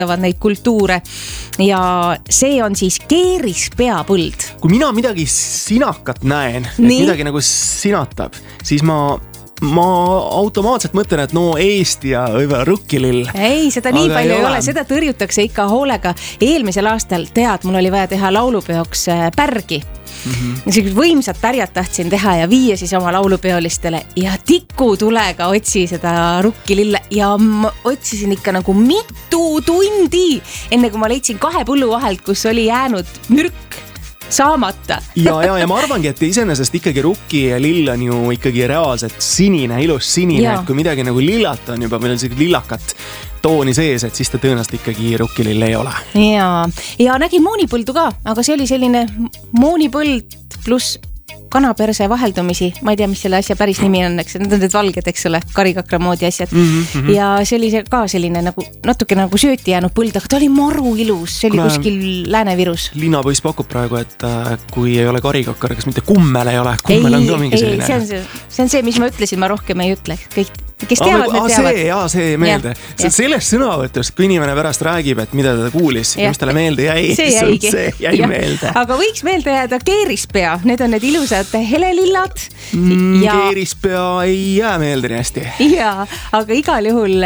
neid kultuure ja see on siis keerispeapõld. Kui mina midagi sinakat näen, et midagi nagu sinatab, siis ma automaatselt mõtlen, et Eesti ja võib-olla rukkilill. Ei, seda nii palju ei ole, seda tõrjutakse ikka hoolega. Eelmisel aastal mul oli vaja teha laulupeoks pärgi. Võimsad pärjad tahtsin teha ja viia siis oma laulupeolistele ja tikutulega otsi seda rukkilille ja ma otsisin ikka nagu mitu tundi, enne kui ma leidsin 2 põllu vahelt, kus oli jäänud mürk saamata. ja ma arvangi, et iseenesest ikkagi rukkilill on ju ikkagi reaalselt sinine, ilus sinine, et kui midagi nagu lillat on juba, meil on lillakat tooni sees, et siis ta tõenäoliselt ikkagi rukkilill ei ole. Ja nägin moonipõldu ka, aga see oli selline moonipõld pluss kanaperse vaheldumisi. Ma ei tea, mis selle asja päris nimi on, eks need on need valged, eks ole, karikakra moodi asjad. Ja see oli ka selline nagu, natuke nagu sööti jäänud põld, aga ta oli maru ilus, see oli kuskil Lääne-Virus. Linnapoiss pakub praegu, et kui ei ole karikakkar, kas mitte kummel ei ole, kummel on ka mingi selline. See on see, mis ma ütlesin, ma rohkem ei ütle. Kõik, kes teavad, need teavad. See meelde. Sellest sõnavõtust, kui inimene pärast räägib, et mida ta kuulis, mis talle meelde jäi, see jäi meelde. Aga võiks meelde jääda keerispea, need on need ilusad helelillad. Keerispea ei jää meelde nii hästi. Aga igal juhul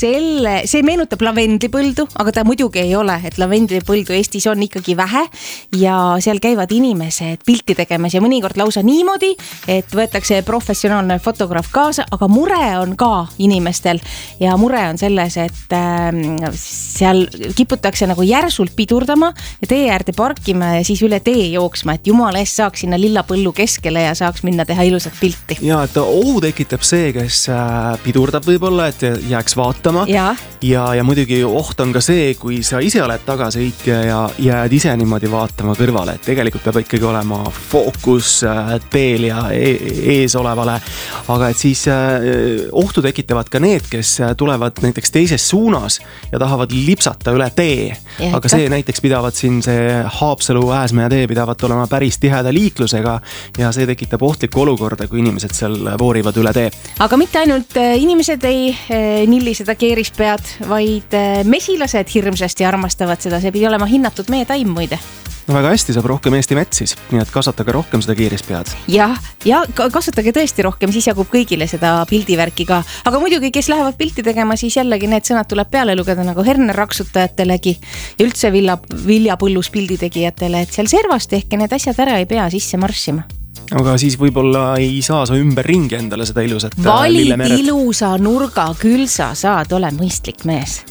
see meenutab lavendlipõldu, aga ta muidugi ei ole, et lavendlipõldu Eestis on ikkagi vähe ja seal käivad inimesed pilti tegemas ja mõnikord lausa niimoodi, et võetakse professionaalne fotograaf kaasa, aga mure on ka inimestel ja mure on selles, et seal kiputakse nagu järsult pidurdama ja tee äärde parkima ja siis üle tee jooksma, et jumala eest saaks sinna lillapõllu keskele ja saaks minna teha ilusat pilti. Ja, et ohu tekitab see, kes pidurdab võib-olla, et jääks vaatama ja muidugi oht on ka see, kui sa ise oled tagasõitja ja jääd ise niimoodi vaatama kõrvale, et tegelikult peab ikkagi olema fookus teel ja ees olevale, aga et siis ohtu tekitavad ka need, kes tulevad näiteks teises suunas ja tahavad lipsata üle tee. Aga see näiteks pidavad siin see Haapsalu Ääsmäe tee pidavad olema päris tiheda liiklusega ja see tekitab ohtlikku olukorda, kui inimesed seal voorivad üle tee. Aga mitte ainult inimesed ei nilli seda keerispead, vaid mesilased hirmsasti armastavad seda, see pidi olema hinnatud meie taim muide. No väga hästi, saab rohkem Eesti metsis, nii et kasvatage rohkem seda keerispead. Ja kasvatage tõesti rohkem, siis jagub kõigile seda pildivärki ka. Aga muidugi, kes lähevad pilti tegema, siis jällegi need sõnad tuleb peale lugeda nagu Herner raksutajatelegi ja üldse viljapõllus pilditegijatele, et seal servast ehk need asjad ära ei pea sisse marssima. Aga siis võib-olla ei saa sa ümber ringi endale seda ilusat valid ilusa nurga, küll sa saad ole mõistlik mees.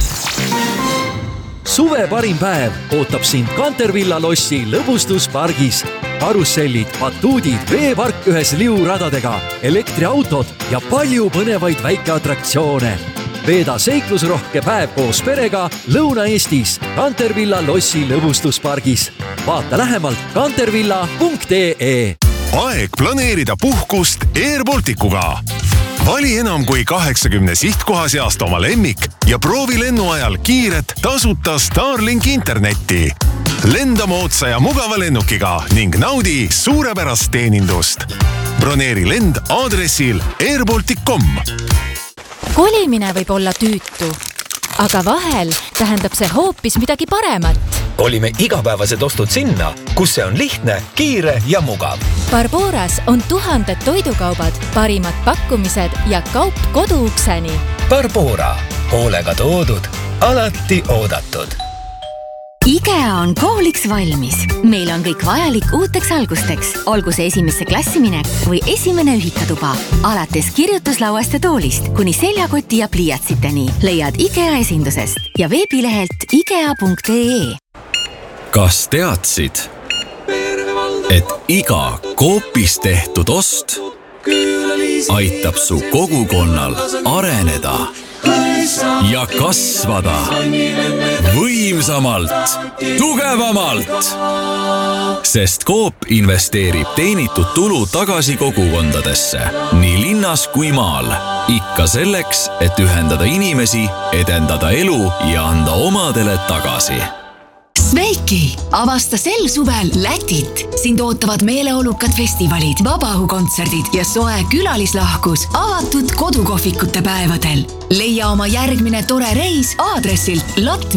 Suve parim päev ootab sind Kantervilla lossi lõbustuspargis. Karussellid, batuudid, veepark ühes liuradadega, elektriautod ja palju põnevaid väikeatraktsioone. Veeda seiklusrohke päev koos perega Lõuna-Eestis Kantervilla lossi lõbustuspargis. Vaata lähemalt kantervilla.ee. Aeg planeerida puhkust Air Balticuga. Vali enam kui 80 sihtkoha seast oma lemmik ja proovi lennu ajal kiiret tasuta Starlink internetti. Lenda moodsa ja mugava lennukiga ning naudi suurepärast teenindust. Broneeri lend aadressil airbaltic.com. Kolimine võib olla tüütu, aga vahel tähendab see hoopis midagi paremat. Kolime igapäevased ostud sinna, kus see on lihtne, kiire ja mugav. Barboras on 1000 toidukaubad, parimad pakkumised ja kaup koduukseni. Barbora, hoolega toodud, alati oodatud. IKEA on kooliks valmis. Meil on kõik vajalik uuteks algusteks, olgu see esimesse klassiminek või esimene ühikatuba. Alates kirjutuslauast ja toolist, kuni seljakoti ja pliiatsiteni leiad IKEA esindusest ja veebilehelt ikea.ee. Kas teadsid, et iga Coopis tehtud ost aitab su kogukonnal areneda ja kasvada võimsamalt, tugevamalt? Sest Coop investeerib teenitud tulu tagasi kogukondadesse, nii linnas kui maal. Ikka selleks, et ühendada inimesi, edendada elu ja anda omadele tagasi. Veiki, avasta sel suvel Lätit. Sind ootavad meeleolukad festivalid, vabaõhukontserdid ja soe külalislahkus avatud kodukohvikute päevadel. Leia oma järgmine tore reis aadressilt Latvia